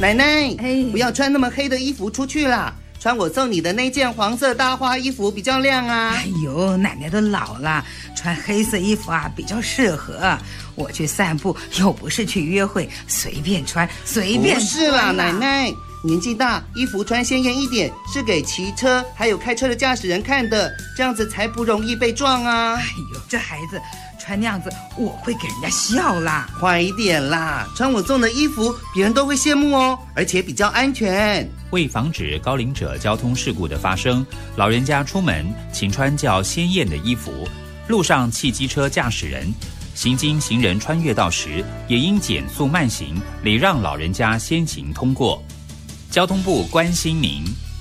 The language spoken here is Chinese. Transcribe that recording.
奶奶，不要穿那么黑的衣服出去啦，穿我送你的那件黄色大花衣服比较亮啊。 哎呦，奶奶都老了，穿黑色衣服啊比较适合。我去散步又不是去约会，随便穿随便穿。 不是啦，奶奶，年纪大，衣服穿鲜艳一点，是给骑车还有开车的驾驶人看的，这样子才不容易被撞啊。 哎呦，这孩子穿那样子，我会给人家笑啦。 快一点啦，穿我送的衣服，别人都会羡慕哦，而且比较安全。 为防止高龄者交通事故的发生，老人家出门请穿较鲜艳的衣服。路上汽机车驾驶人行经行人穿越道时，也应减速慢行，礼让老人家先行通过。交通部关心您。